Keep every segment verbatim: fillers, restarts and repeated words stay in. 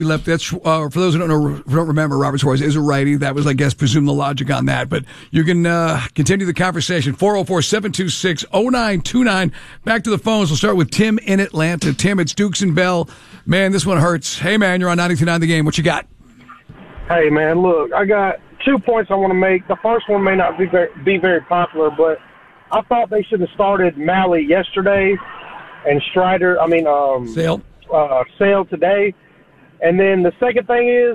left. That's uh, for those who don't know, don't remember. Robert Suarez is a righty. That was, I guess, presume the logic on that. But you can uh, continue the conversation. four oh four, seven two six, oh nine two nine. Back to the phones. We'll start with Tim in Atlanta. Tim, it's Dukes and Bell. Man, this one hurts. Hey, man, you're on ninety-two point nine The Game. What you got? Hey, man, look, I got two points I want to make. The first one may not be very, be very popular, but I thought they should have started Malley yesterday and Strider. I mean, um, Sale. Uh, Sale today. And then the second thing is,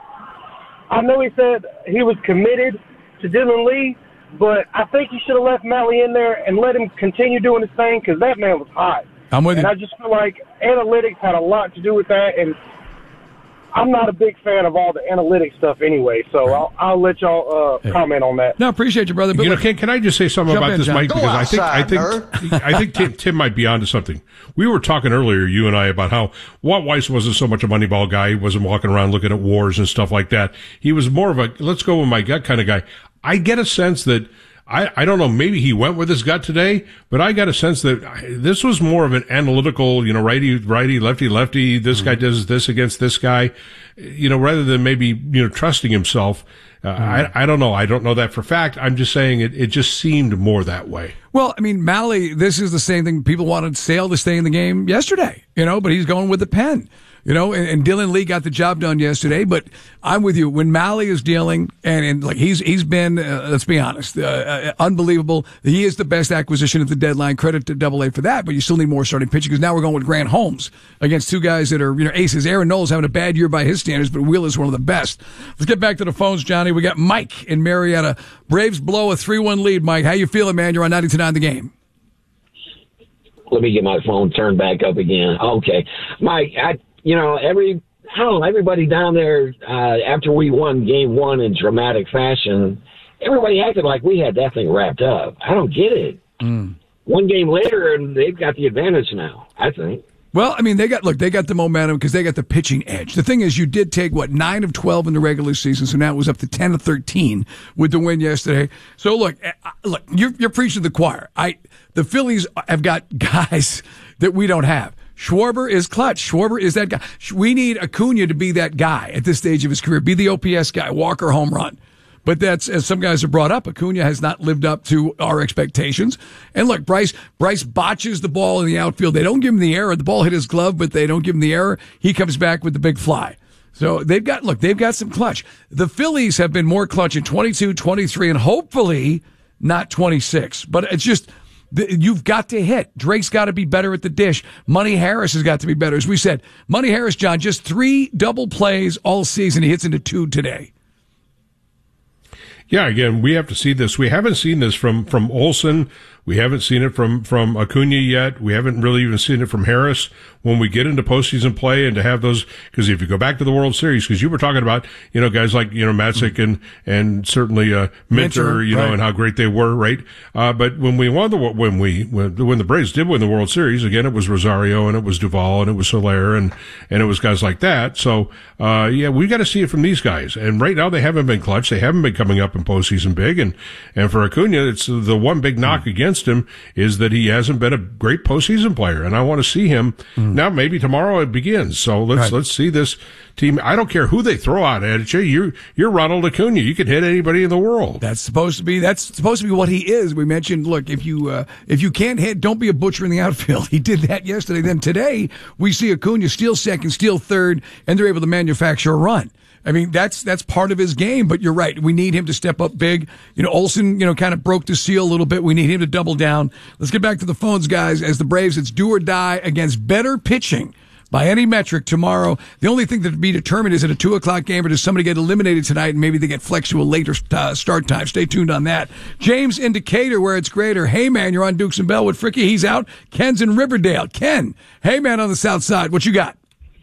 I know he said he was committed to Dylan Lee, but I think he should have left Malley in there and let him continue doing his thing because that man was hot. I'm with and you. I just feel like analytics had a lot to do with that, and I'm not a big fan of all the analytics stuff anyway, so right. I'll, I'll let y'all uh, hey. comment on that. No, appreciate you, brother. But you know, can, can I just say something about in, this, John. Mike? Go Because outside, I think I think I think Tim, Tim might be onto something. We were talking earlier, you and I, about how Walt Weiss wasn't so much a Moneyball guy. He wasn't walking around looking at wars and stuff like that. He was more of a let's go with my gut kind of guy. I get a sense that. I, I don't know, maybe he went with his gut today, but I got a sense that this was more of an analytical, you know, righty, righty, lefty, lefty, this mm-hmm. guy does this against this guy, you know, rather than maybe, you know, trusting himself. Uh, mm-hmm. I, I don't know. I don't know that for fact. I'm just saying it, it just seemed more that way. Well, I mean, Malley, this is the same thing. People wanted Sale to stay in the game yesterday, you know, but he's going with the pen. You know, and, and Dylan Lee got the job done yesterday, but I'm with you. When Malley is dealing, and, and like he's he's been, uh, let's be honest, uh, uh, unbelievable. He is the best acquisition at the deadline. Credit to Double A for that, but you still need more starting pitching because now we're going with Grant Holmes against two guys that are, you know, aces. Aaron Nole's having a bad year by his standards, but Wheeler's one of the best. Let's get back to the phones, Johnny. We got Mike in Marietta. Braves blow a three one lead. Mike, how you feeling, man? You're on ninety-two point nine The Game. Let me get my phone turned back up again. Okay. Mike, I... You know, every I don't know, everybody down there, uh, after we won game one in dramatic fashion, everybody acted like we had that thing wrapped up. I don't get it. Mm. One game later, and they've got the advantage now, I think. Well, I mean, they got, look, they got the momentum because they got the pitching edge. The thing is, you did take, what, nine of twelve in the regular season, so now it was up to ten of thirteen with the win yesterday. So, look, look, you're, you're preaching to the choir. I, the Phillies have got guys that we don't have. Schwarber is clutch. Schwarber is that guy. We need Acuna to be that guy at this stage of his career. Be the O P S guy. Walker home run. But that's, as some guys have brought up, Acuna has not lived up to our expectations. And look, Bryce, Bryce botches the ball in the outfield. They don't give him the error. The ball hit his glove, but they don't give him the error. He comes back with the big fly. So they've got, look, they've got some clutch. The Phillies have been more clutch in twenty-two, twenty-three, and hopefully not twenty-six. But it's just, you've got to hit. Drake's got to be better at the dish. Money Harris has got to be better. As we said, Money Harris, John, just three double plays all season. He hits into two today. Yeah, again, we have to see this. We haven't seen this from, from Olsen. We haven't seen it from, from Acuna yet. We haven't really even seen it from Harris. When we get into postseason play and to have those, because if you go back to the World Series, because you were talking about, you know, guys like, you know, Matzik and, and certainly, uh, Minter, you know, right. and how great they were, right? Uh, but when we won the, when we, when, when the Braves did win the World Series, again, it was Rosario and it was Duvall and it was Soler and, and it was guys like that. So, uh, yeah, we got to see it from these guys. And right now they haven't been clutch. They haven't been coming up in postseason big. And, and for Acuna, it's the one big knock mm. against him is that he hasn't been a great postseason player. And I want to see him. Mm. Now, maybe tomorrow it begins. So let's, right. let's see this team. I don't care who they throw out at you. You're, you're Ronald Acuna. You can hit anybody in the world. That's supposed to be, that's supposed to be what he is. We mentioned, look, if you, uh, if you can't hit, don't be a butcher in the outfield. He did that yesterday. Then today we see Acuna steal second, steal third, and they're able to manufacture a run. I mean, that's, that's part of his game, but you're right. We need him to step up big. You know, Olsen, you know, kind of broke the seal a little bit. We need him to double down. Let's get back to the phones, guys. As the Braves, it's do or die against better pitching by any metric tomorrow. The only thing that to be determined is it a two o'clock game or does somebody get eliminated tonight and maybe they get flexed to a later uh, start time. Stay tuned on that. James in Decatur, where it's greater. Hey, man, you're on Dukes and Bell with Fricky. He's out. Ken's in Riverdale. Ken, hey, man, on the south side. What you got?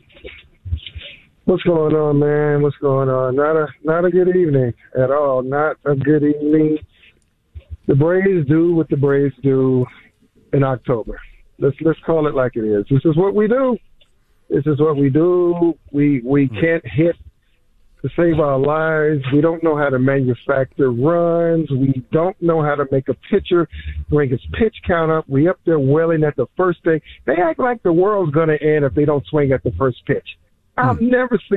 What's going on, man? What's going on? Not a not a good evening at all. Not a good evening. The Braves do what the Braves do in October. Let's let's call it like it is. This is what we do. This is what we do. We we can't hit to save our lives. We don't know how to manufacture runs. We don't know how to make a pitcher bring his pitch count up. We up there wailing at the first thing. They act like the world's going to end if they don't swing at the first pitch. I've never seen